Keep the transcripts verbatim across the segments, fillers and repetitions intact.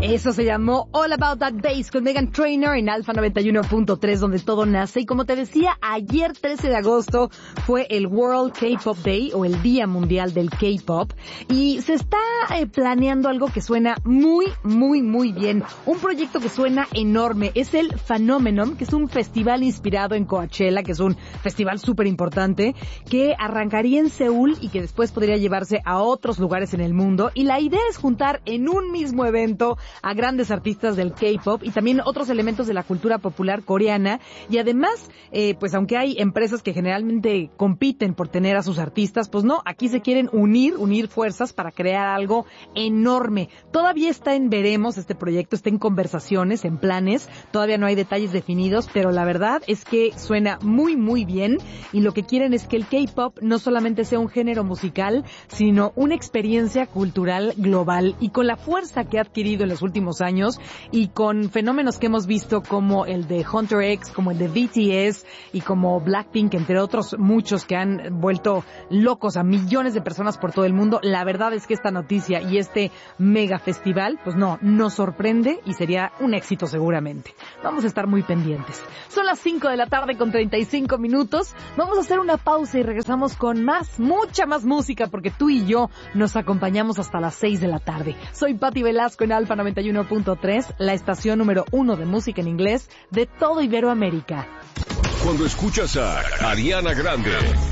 Eso se llamó All About That Bass con Meghan Trainor en Alfa noventa y uno punto tres, donde todo nace. Y como te decía, ayer trece de agosto fue el World K-Pop Day, o el Día Mundial del K-Pop, y se está eh, planeando algo que suena muy, muy, muy bien. Un proyecto que suena enorme. Es el Phenomenon, que es un festival inspirado en Coachella, que es un festival súper importante, que arrancaría en Seúl y que después podría llevarse a otros lugares en el mundo. Y la idea es juntar en un mismo evento a grandes artistas del K-Pop y también otros elementos de la cultura popular coreana. Y además, eh, pues aunque hay empresas que generalmente compiten por tener a sus artistas, pues no, aquí se quieren unir, unir fuerzas para crear algo enorme. Todavía está en veremos este proyecto, está en conversaciones, en planes, todavía no hay detalles definidos, pero la verdad es que suena muy, muy bien, y lo que quieren es que el K-Pop no solamente sea un género musical, sino una experiencia cultural global, y con la fuerza que ha adquirido en los últimos años y con fenómenos que hemos visto como el de Hunter X, como el de B T S y como Blackpink, entre otros muchos que han vuelto locos a millones de personas por todo el mundo. La verdad es que esta noticia y este mega festival, pues no, nos sorprende y sería un éxito seguramente. Vamos a estar muy pendientes. Son las cinco de la tarde con treinta y cinco minutos. Vamos a hacer una pausa y regresamos con más, mucha más música, porque tú y yo nos acompañamos hasta las seis de la tarde. Soy Pati Velasco en Alfa noventa y uno punto tres, la estación número uno de música en inglés de todo Iberoamérica. Cuando escuchas a Ariana Grande,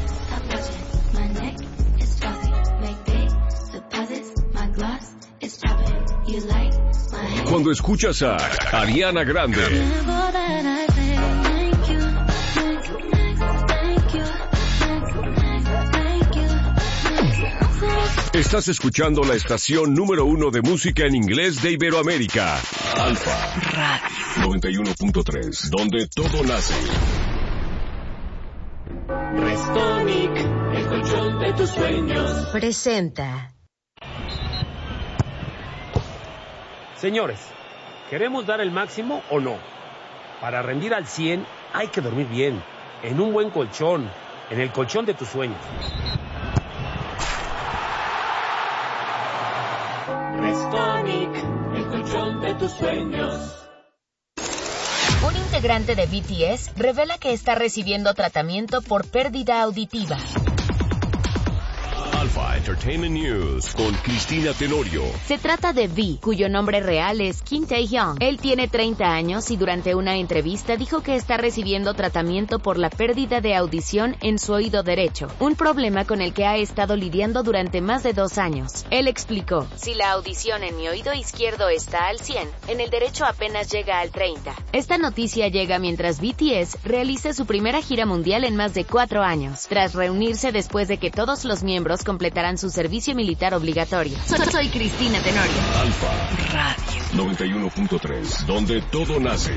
cuando escuchas a Ariana Grande, estás escuchando la estación número uno de música en inglés de Iberoamérica, Alfa Radio noventa y uno punto tres, donde todo nace. Restonic, el colchón de tus sueños, presenta. Señores, ¿queremos dar el máximo o no? Para rendir al cien hay que dormir bien, en un buen colchón, en el colchón de tus sueños. Restonic, el colchón de tus sueños. Un integrante de B T S revela que está recibiendo tratamiento por pérdida auditiva. Alpha Entertainment News con Cristina Tenorio. Se trata de V, cuyo nombre real es Kim Tae-hyung. Él tiene treinta años y durante una entrevista dijo que está recibiendo tratamiento por la pérdida de audición en su oído derecho, un problema con el que ha estado lidiando durante más de dos años. Él explicó: si la audición en mi oído izquierdo está al cien, en el derecho apenas llega al treinta. Esta noticia llega mientras B T S realiza su primera gira mundial en más de cuatro años, tras reunirse después de que todos los miembros completarán su servicio militar obligatorio. Soy, soy Cristina Tenorio. Alfa Radio noventa y uno punto tres, donde todo nace.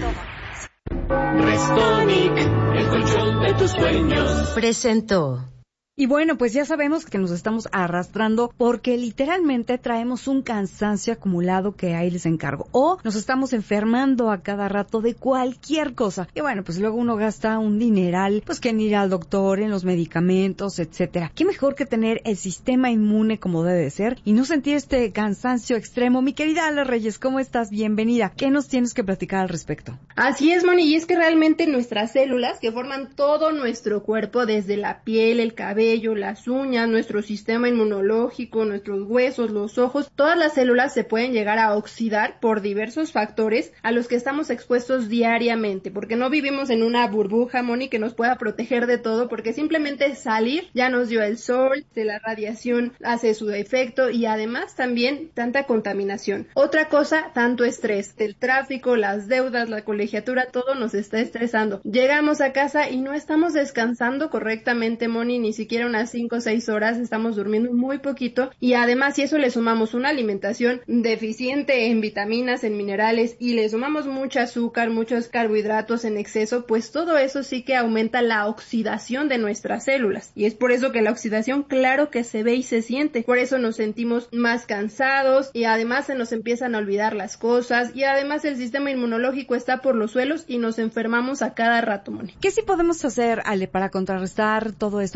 Restonic, el colchón de tus sueños, presentó. Y bueno, pues ya sabemos que nos estamos arrastrando porque literalmente traemos un cansancio acumulado que ahí les encargo. O nos estamos enfermando a cada rato de cualquier cosa. Y bueno, pues luego uno gasta un dineral, pues que en ir al doctor, en los medicamentos, etcétera. ¿Qué mejor que tener el sistema inmune como debe de ser y no sentir este cansancio extremo? Mi querida Ale Reyes, ¿cómo estás? Bienvenida. ¿Qué nos tienes que platicar al respecto? Así es, Moni, y es que realmente nuestras células que forman todo nuestro cuerpo, desde la piel, el cabello, las uñas, nuestro sistema inmunológico, nuestros huesos, los ojos, todas las células se pueden llegar a oxidar por diversos factores a los que estamos expuestos diariamente, porque no vivimos en una burbuja, Moni, que nos pueda proteger de todo, porque simplemente salir ya nos dio el sol, de la radiación hace su efecto y además también tanta contaminación. Otra cosa, tanto estrés, el tráfico, las deudas, la colegiatura, todo nos está estresando. Llegamos a casa y no estamos descansando correctamente, Moni, ni siquiera unas cinco o seis horas, estamos durmiendo muy poquito, y además si eso le sumamos una alimentación deficiente en vitaminas, en minerales, y le sumamos mucho azúcar, muchos carbohidratos en exceso, pues todo eso sí que aumenta la oxidación de nuestras células, y es por eso que la oxidación claro que se ve y se siente, por eso nos sentimos más cansados, y además se nos empiezan a olvidar las cosas, y además el sistema inmunológico está por los suelos y nos enfermamos a cada rato, Moni. ¿Qué sí podemos hacer, Ale, para contrarrestar todo esto, para dar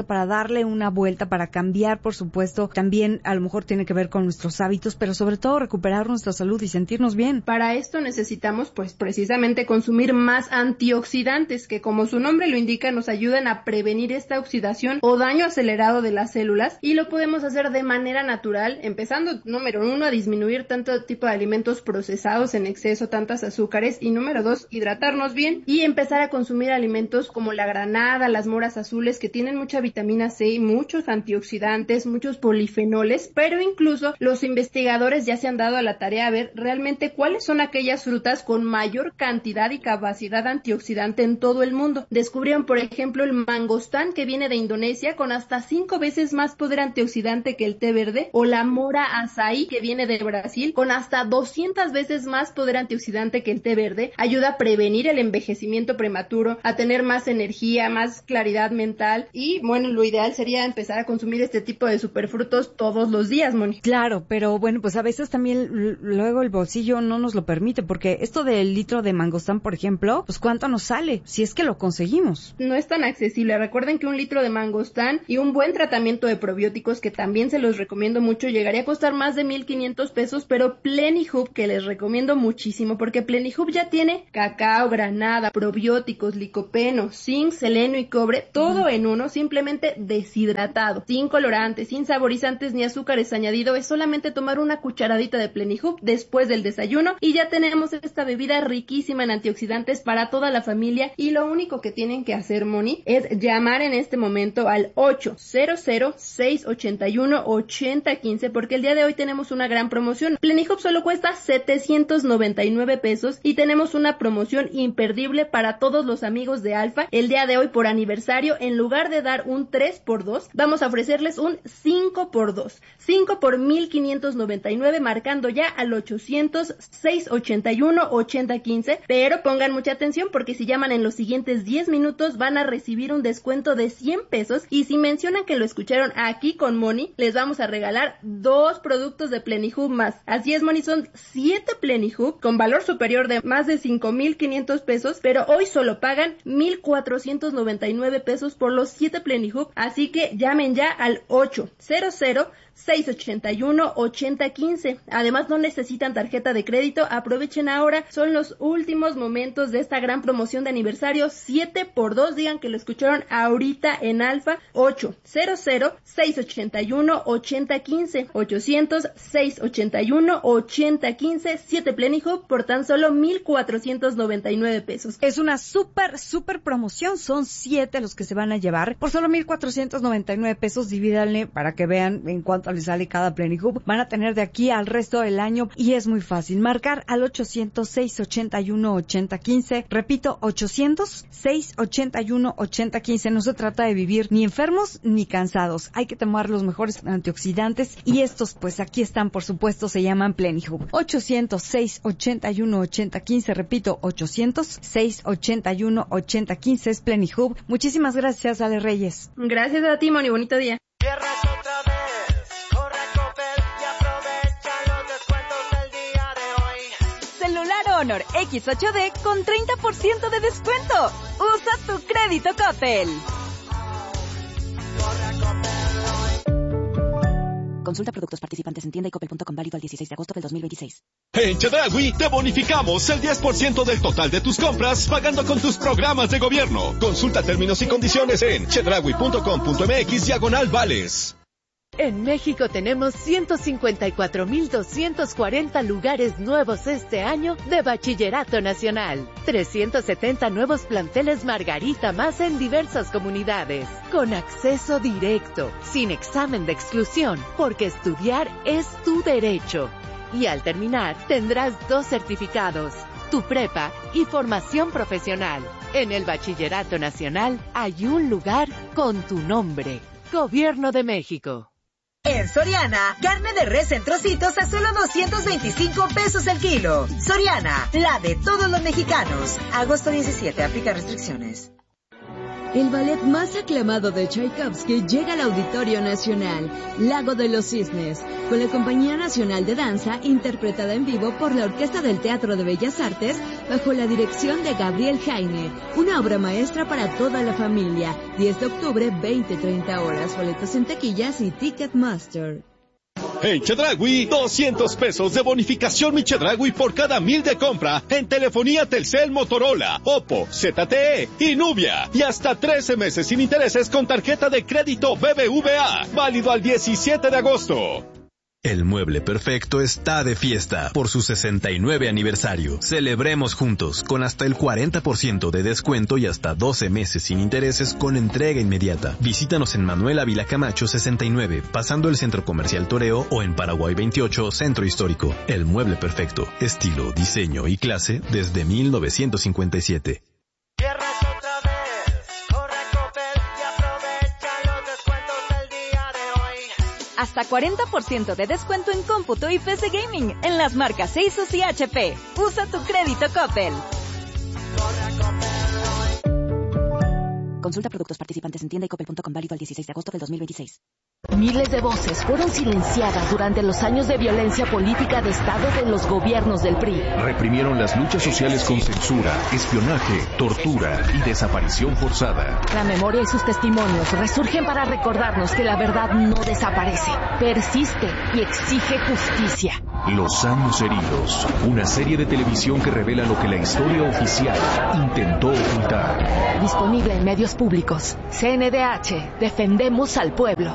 darle una vuelta, para cambiar, por supuesto. También a lo mejor tiene que ver con nuestros hábitos, pero sobre todo recuperar nuestra salud y sentirnos bien. Para esto necesitamos, pues, precisamente consumir más antioxidantes, que como su nombre lo indica, nos ayudan a prevenir esta oxidación o daño acelerado de las células, y lo podemos hacer de manera natural, empezando, número uno, a disminuir tanto tipo de alimentos procesados en exceso, tantas azúcares, y número dos, hidratarnos bien y empezar a consumir alimentos como la granada, las moras azules, que tienen mucha vitamina C y muchos antioxidantes, muchos polifenoles, pero incluso los investigadores ya se han dado a la tarea de ver realmente cuáles son aquellas frutas con mayor cantidad y capacidad antioxidante en todo el mundo. Descubrieron, por ejemplo, el mangostán, que viene de Indonesia, con hasta cinco veces más poder antioxidante que el té verde, o la mora açaí, que viene de Brasil, con hasta doscientas veces más poder antioxidante que el té verde. Ayuda a prevenir el envejecimiento prematuro, a tener más energía, más claridad mental, y bueno, lo ideal sería empezar a consumir este tipo de superfrutos todos los días, Moni. Claro, pero bueno, pues a veces también luego el bolsillo no nos lo permite, porque esto del litro de mangostán, por ejemplo, pues ¿cuánto nos sale? Si es que lo conseguimos. No es tan accesible. Recuerden que un litro de mangostán y un buen tratamiento de probióticos, que también se los recomiendo mucho, llegaría a costar más de mil quinientos pesos, pero Plenihub, que les recomiendo muchísimo, porque Plenihub ya tiene cacao, granada, probióticos, licopeno, zinc, selenio y cobre, todo mm. en uno, simplemente deshidratado, sin colorantes, sin saborizantes ni azúcares añadidos. Es solamente tomar una cucharadita de Plenihub después del desayuno y ya tenemos esta bebida riquísima en antioxidantes para toda la familia. Y lo único que tienen que hacer, Moni, es llamar en este momento al ocho cero cero, seis ocho uno, ocho cero uno cinco, porque el día de hoy tenemos una gran promoción. Plenihub solo cuesta setecientos noventa y nueve pesos y tenemos una promoción imperdible para todos los amigos de Alfa. El día de hoy, por aniversario, en lugar de dar un tres por dos, vamos a ofrecerles un cinco por dos. cinco por mil quinientos noventa y nueve, marcando ya al ochocientos, seis ocho uno, ocho cero uno cinco, pero pongan mucha atención, porque si llaman en los siguientes diez minutos van a recibir un descuento de cien pesos, y si mencionan que lo escucharon aquí con Moni, les vamos a regalar dos productos de Plenihub más. Así es, Moni, son siete Plenihub con valor superior de más de cinco mil quinientos pesos, pero hoy solo pagan mil cuatrocientos noventa y nueve pesos por los siete Plenihub, así que llamen ya al ocho cero cero, seis ocho uno, ocho cero uno cinco. Además, no necesitan tarjeta de crédito. Aprovechen ahora, son los últimos momentos de esta gran promoción de aniversario, siete por dos. Digan que lo escucharon ahorita en Alfa. Ocho cero cero, seis ocho uno, ocho cero uno cinco, ochocientos, seis ocho uno, ocho cero uno cinco, siete Plenihub por tan solo mil cuatrocientos noventa y nueve pesos. Es una súper, súper promoción. Son siete los que se van a llevar por solo mil cuatrocientos noventa y nueve pesos. Divídanle para que vean en cuánto les sale cada Plenihub. Van a tener de aquí al resto del año, y es muy fácil. Marcar al ochocientos, seis ocho uno, ocho cero uno cinco. Repito, ochocientos, seis ocho uno, ocho cero uno cinco. No se trata de vivir ni enfermos ni cansados. Hay que tomar los mejores antioxidantes, y estos, pues aquí están, por supuesto, se llaman Plenihub. ochocientos, seis ocho uno, ocho cero uno cinco. Repito, ochocientos, seis ocho uno, ocho cero uno cinco es Plenihub. Muchísimas gracias, Ale Reyes. Gracias a ti, Moni. Bonito día. Honor X ocho D con treinta por ciento de descuento. Usa tu crédito Coppel. Consulta productos participantes en tienda y coppel punto com, válido al dieciséis de agosto del dos mil veintiséis. En Chedraui te bonificamos el diez por ciento del total de tus compras pagando con tus programas de gobierno. Consulta términos y condiciones en chedraui punto com punto m x diagonal vales. En México tenemos ciento cincuenta y cuatro mil doscientos cuarenta lugares nuevos este año de Bachillerato Nacional. trescientos setenta nuevos planteles Margarita más en diversas comunidades. Con acceso directo, sin examen de exclusión, porque estudiar es tu derecho. Y al terminar, tendrás dos certificados, tu prepa y formación profesional. En el Bachillerato Nacional hay un lugar con tu nombre. Gobierno de México. En Soriana, carne de res en trocitos a solo doscientos veinticinco pesos el kilo. Soriana, la de todos los mexicanos. Agosto diecisiete, aplica restricciones. El ballet más aclamado de Tchaikovsky llega al Auditorio Nacional, Lago de los Cisnes, con la Compañía Nacional de Danza, interpretada en vivo por la Orquesta del Teatro de Bellas Artes, bajo la dirección de Gabriel Jaime. Una obra maestra para toda la familia. diez de octubre, veinte treinta horas. Boletos en taquillas y Ticketmaster. En Chedraui, doscientos pesos de bonificación Mi Chedraui por cada mil de compra en telefonía Telcel, Motorola, Oppo, Z T E y Nubia. Y hasta trece meses sin intereses con tarjeta de crédito B B V A. Válido al diecisiete de agosto. El Mueble Perfecto está de fiesta por su sesenta y nueve aniversario. Celebremos juntos con hasta el cuarenta por ciento de descuento y hasta doce meses sin intereses con entrega inmediata. Visítanos en Manuel Ávila Camacho sesenta y nueve, pasando el Centro Comercial Toreo, o en Paraguay veintiocho, Centro Histórico. El Mueble Perfecto, estilo, diseño y clase desde mil novecientos cincuenta y siete. Hasta cuarenta por ciento de descuento en cómputo y P C Gaming en las marcas Asus y H P. Usa tu crédito Coppel. Consulta productos participantes en tienda y coppel punto com, válido al dieciséis de agosto del dos mil veintiséis. Miles de voces fueron silenciadas durante los años de violencia política de Estado de los gobiernos del P R I. Reprimieron las luchas sociales con censura, espionaje, tortura y desaparición forzada. La memoria y sus testimonios resurgen para recordarnos que la verdad no desaparece, persiste y exige justicia. Los años heridos, una serie de televisión que revela lo que la historia oficial intentó ocultar. Disponible en medios públicos. C N D H, defendemos al pueblo.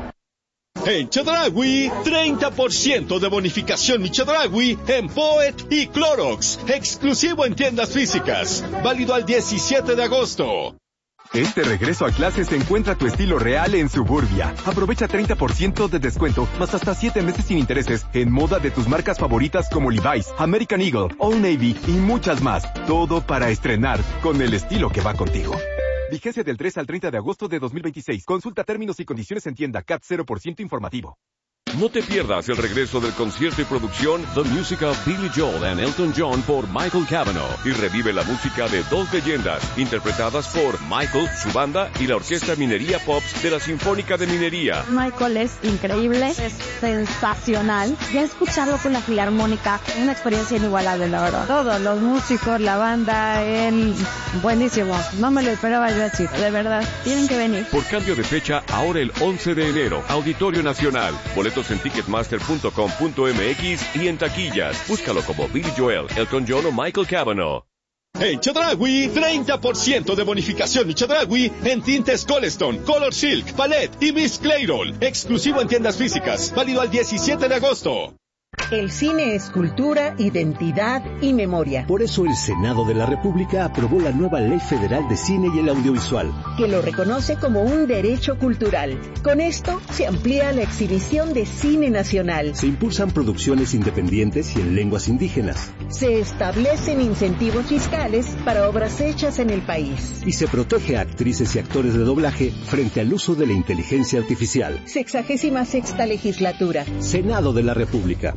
En Chedraui, treinta por ciento de bonificación Mi Chedraui en Poet y Clorox, exclusivo en tiendas físicas, válido al diecisiete de agosto. Este regreso a clases encuentra tu estilo real en Suburbia. Aprovecha treinta por ciento de descuento, más hasta siete meses sin intereses, en moda de tus marcas favoritas como Levi's, American Eagle, Old Navy y muchas más. Todo para estrenar con el estilo que va contigo. Vigencia del tres al treinta de agosto de dos mil veintiséis. Consulta términos y condiciones en tienda. C A T cero por ciento informativo. No te pierdas el regreso del concierto y producción The Music of Billy Joel and Elton John por Michael Cavanaugh, y revive la música de dos leyendas interpretadas por Michael, su banda y la Orquesta Minería Pops de la Sinfónica de Minería. Michael es increíble, es sensacional. Ya escucharlo con la Filarmónica, una experiencia inigualable, la verdad. Todos los músicos, la banda, él, buenísimo. No me lo esperaba yo así, de verdad. Tienen que venir. Por cambio de fecha, ahora el once de enero, Auditorio Nacional. Boletos en ticketmaster punto com punto m x y en taquillas. Búscalo como Billy Joel, Elton John o Michael Cavanaugh. En Chedraui, treinta por ciento de bonificación Mi Chedraui en tintes Colestone, Color Silk, Palette y Miss Clairol, exclusivo en tiendas físicas, válido al diecisiete de agosto. El cine es cultura, identidad y memoria. Por eso el Senado de la República aprobó la nueva Ley Federal de Cine y el Audiovisual, que lo reconoce como un derecho cultural. Con esto se amplía la exhibición de cine nacional. Se impulsan producciones independientes y en lenguas indígenas. Se establecen incentivos fiscales para obras hechas en el país. Y se protege a actrices y actores de doblaje frente al uso de la inteligencia artificial. Sexagésima sexta legislatura. Senado de la República.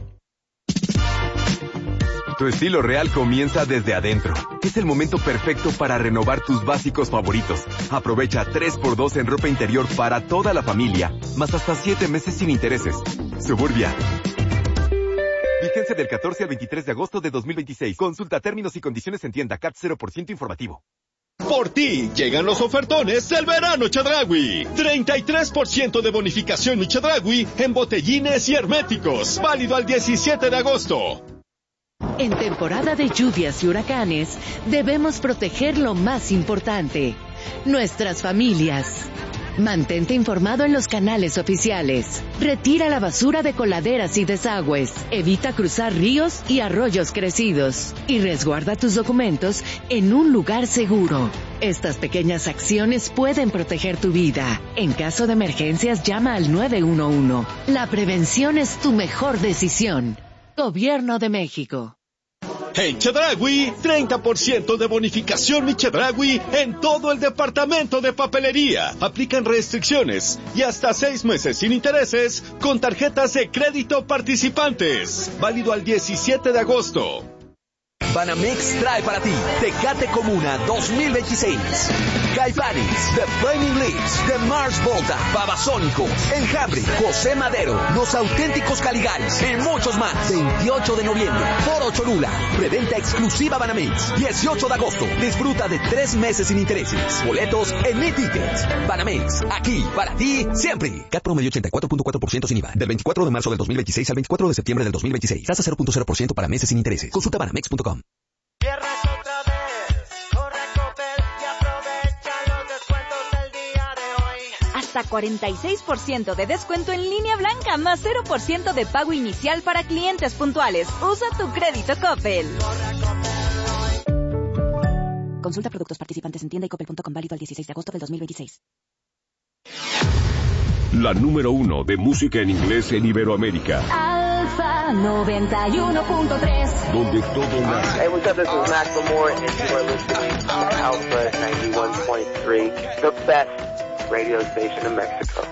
Tu estilo real comienza desde adentro. Es el momento perfecto para renovar tus básicos favoritos. Aprovecha tres por dos en ropa interior para toda la familia, más hasta siete meses sin intereses. Suburbia. Vigencia del catorce al veintitrés de agosto de dos mil veintiséis. Consulta términos y condiciones en tienda. C A T cero por ciento informativo. Por ti llegan los ofertones del verano Chedraui. treinta y tres por ciento de bonificación Mi Chedraui en botellines y herméticos, válido al diecisiete de agosto. En temporada de lluvias y huracanes, debemos proteger lo más importante, nuestras familias. Mantente informado en los canales oficiales. Retira la basura de coladeras y desagües. Evita cruzar ríos y arroyos crecidos. Y resguarda tus documentos en un lugar seguro. Estas pequeñas acciones pueden proteger tu vida. En caso de emergencias, llama al nueve uno uno. La prevención es tu mejor decisión. Gobierno de México. En Chedraui, treinta por ciento de bonificación Mi Chedraui en todo el departamento de papelería. Aplican restricciones y hasta seis meses sin intereses con tarjetas de crédito participantes. Válido al diecisiete de agosto. Banamex trae para ti Tecate Comuna dos mil veintiséis. Caifanes, The Flaming Lips, The Mars Volta, Babasónicos, Enjambre, José Madero, Los Auténticos Caligaris y muchos más. veintiocho de noviembre, Foro Cholula. Preventa exclusiva Banamex. dieciocho de agosto. Disfruta de tres meses sin intereses. Boletos en Mi Tickets. Banamex, aquí para ti siempre. Cat promedio ochenta y cuatro punto cuatro por ciento sin I V A. Del veinticuatro de marzo del dos mil veintiséis al veinticuatro de septiembre del dos mil veintiséis. Tasa cero punto cero por ciento para meses sin intereses. Consulta banamex punto com. Hasta cuarenta y seis por ciento de descuento en línea blanca, más cero por ciento de pago inicial para clientes puntuales. Usa tu crédito Coppel. Consulta productos participantes en tienda y coppel punto com, válido al dieciséis de agosto del dos mil veintiséis. La número uno de música en inglés en Iberoamérica. Alfa noventa y uno punto tres. Donde todo nace. Hey, what's up? This is Mac Lamore, and you are listening to Alpha ninety-one point three, the best radio station in Mexico.